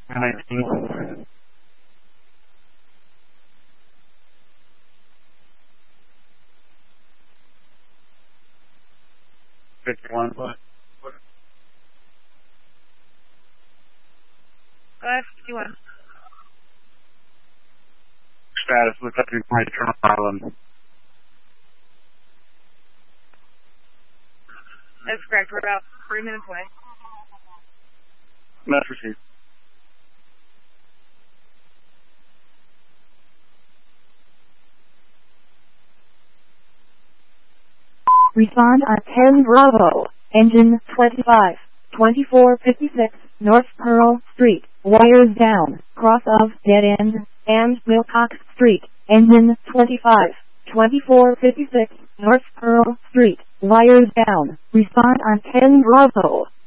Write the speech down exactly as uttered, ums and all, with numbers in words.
nineteen. fifty-one. five fifty-one. Status, looks like you're going to Turner Island. That's correct. We're about three minutes away. That's received. Respond on ten Bravo, engine twenty-five, twenty-four fifty-six, North Pearl Street, wires down, cross of dead end, and Wilcox Street, engine twenty-five, twenty-four fifty-six, North Pearl Street, wires down. Respond on ten Bravo.